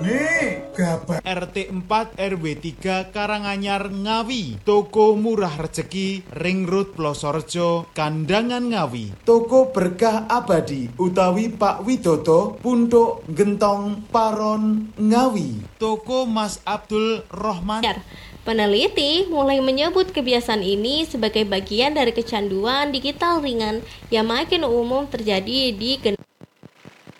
Nih, gabar. RT 4 RW 3 Karanganyar Ngawi. Toko Murah Rejeki Ring Road Plosorejo Kandangan Ngawi. Toko Berkah Abadi utawi Pak Widodo Puntuk Gentong Paron Ngawi. Toko Mas Abdul Rohman. Peneliti mulai menyebut kebiasaan ini sebagai bagian dari kecanduan digital ringan yang makin umum terjadi di